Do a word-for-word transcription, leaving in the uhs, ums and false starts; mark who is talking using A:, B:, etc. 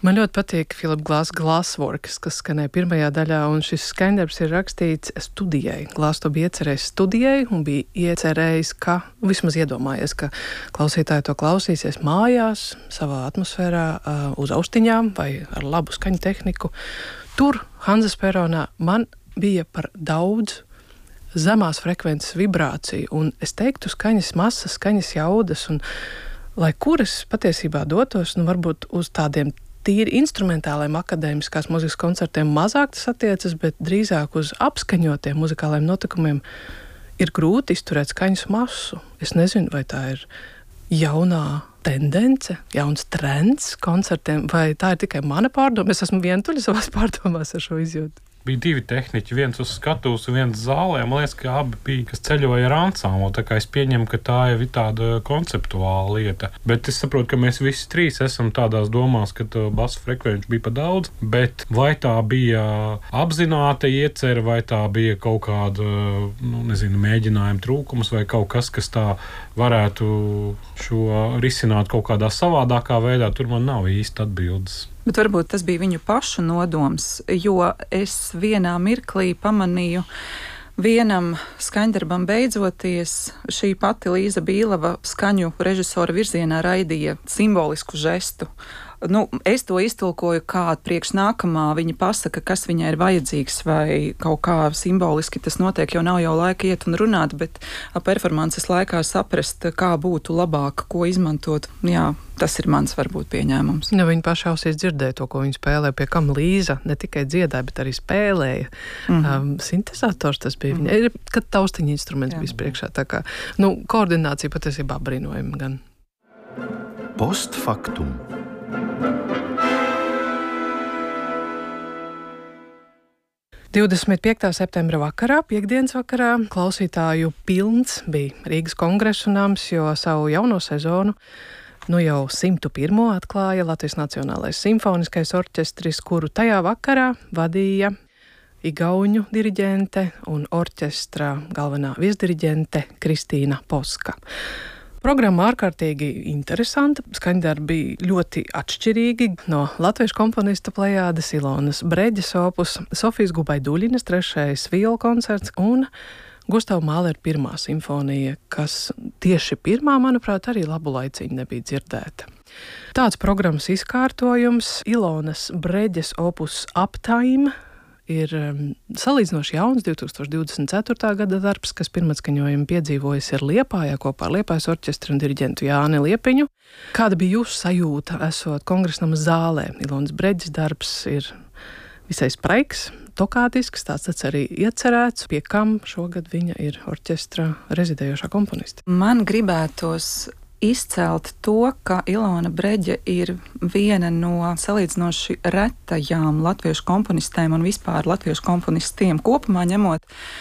A: Man ļoti patīk Philip Glass Glassworks, kas skanēja pirmajā daļā, un šis skaņdarbs ir rakstīts studijai. Glass to bija iecerējis studijai un bija iecerējis, ka, vismaz iedomājies, ka klausītāji to klausīsies mājās, savā atmosfērā, uz austiņām vai ar labu skaņu tehniku. Tur, Hanzas peronā, man bija par daudz zemās frekvences vibrāciju, un es teiktu skaņas masas, skaņas jaudas, un lai kur es patiesībā dotos, nu varbūt uz tādiem tīri instrumentāliem akadēmiskās muzikas koncertiem mazāk tas attiecas, bet drīzāk uz apskaņotiem muzikāliem notikumiem ir grūti izturēt skaņas masu. Es nezinu, vai tā ir jaunā tendence, jauns trends koncertiem, vai tā ir tikai mana pārdoma. Es esmu vientuļa savās pārdomās ar šo izjūtu.
B: Bija divi tehniķi, viens uz skatuves un viens zālē. Man liekas, ka abi bija, kas ceļoja ar ansāmu. Tā kā es pieņemu, ka tā jau ir tāda konceptuāla lieta. Bet es saprotu, ka mēs visi trīs esam tādās domās, ka basa frekvenču bija pa daudz. Bet vai tā bija apzināta iecerē, vai tā bija kaut kāda, nu, nezinu, mēģinājuma trūkums, vai kaut kas, kas tā varētu šo risināt kaut kādā savādākā veidā, tur man nav īsti atbildes.
C: Bet varbūt tas bija viņu pašu nodoms, jo es vienā mirklī pamanīju, vienam skaņdarbam beidzoties, šī pati Līza Bīlava skaņu režisora virzienā raidīja simbolisku žestu. Nu, es to iztulkoju kā priekš nākamā viņa pasaka, kas viņai ir vajadzīgs, vai kaut kā simboliski tas notiek, jo nav jau laika iet un runāt, bet performances laikā saprast, kā būtu labāk, ko izmantot. Jā, tas ir mans varbūt pieņēmums.
A: Nu, viņa paša ausīs dzirdēja to, ko viņa spēlēja, pie kam Līza ne tikai dziedāja, bet arī spēlēja. Mm-hmm. Um, sintezators tas bija viņa, mm-hmm. kad taustiņa instruments bija priekšā. Tā kā, nu, koordinācija patiesībā brīnojama gan.
D: Postfaktum.
A: divdesmit piektā septembra vakarā, piekdienas vakarā, klausītāju pilns bija Rīgas Kongresu nams, jo savu jauno sezonu nu jau simtu pirmo atklāja Latvijas Nacionālais simfoniskais orķestris, kuru tajā vakarā vadīja igauņu diriģente un orķestra galvenā viesdiriģente Kristīna Poska. Programma ārkārtīgi interesanta, skaņdarbi ļoti atšķirīgi no latviešu komponista plejādes Ilonas Breģes opus, Sofijas Gubaiduļinas trešais viola koncerts un Gustava Mālera pirmā simfonija, kas tieši pirmā, manuprāt, arī labu laiciņu nebija dzirdēta. Tāds programmas izkārtojums Ilonas Breģes opus Uptime ir um, salīdzinoši jauns divi tūkstoši divdesmit ceturtā gada darbs, kas pirmatskaņojumu piedzīvojis ir Liepājā kopā ar Liepājas orķestru un diriģentu Jāni Liepiņu. Kāda bija jūsu sajūta, esot Kongresnama zālē? Ilonas Breģes darbs ir visai spraigs, tokātisks, tāds tāds arī iecerēts, pie kam šogad viņa ir orķestra rezidējošā komponiste.
C: Man gribētos izcelt to, ka Ilona Breģe ir viena no salīdzinoši retajām latviešu komponistēm un vispār latviešu komponistiem kopumā ņemot,